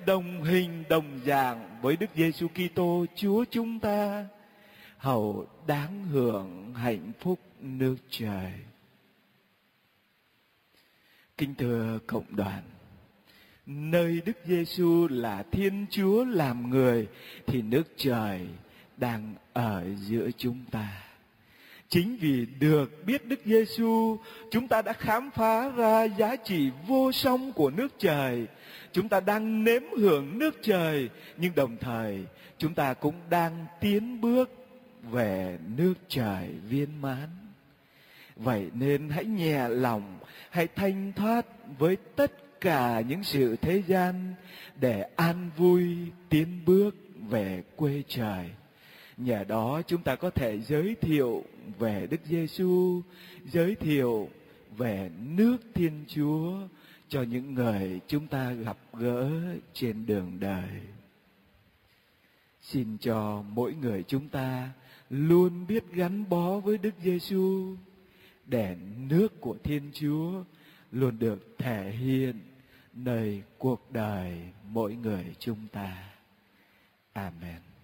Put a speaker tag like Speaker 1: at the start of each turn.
Speaker 1: đồng hình đồng dạng với Đức Giêsu Kitô Chúa chúng ta, hầu đáng hưởng hạnh phúc nước trời. Kính thưa cộng đoàn, nơi Đức Giêsu là Thiên Chúa làm người thì nước trời đang ở giữa chúng ta. Chính vì được biết Đức Giêsu, chúng ta đã khám phá ra giá trị vô song của nước trời. Chúng ta đang nếm hưởng nước trời, nhưng đồng thời chúng ta cũng đang tiến bước về nước trời viên mãn. Vậy nên hãy nhẹ lòng, hãy thanh thoát với tất cả những sự thế gian để an vui tiến bước về quê trời. Nhờ đó chúng ta có thể giới thiệu về Đức Giêsu, giới thiệu về nước Thiên Chúa cho những người chúng ta gặp gỡ trên đường đời. Xin cho mỗi người chúng ta luôn biết gắn bó với Đức Giêsu để nước của Thiên Chúa luôn được thể hiện nơi cuộc đời mỗi người chúng ta. Amen.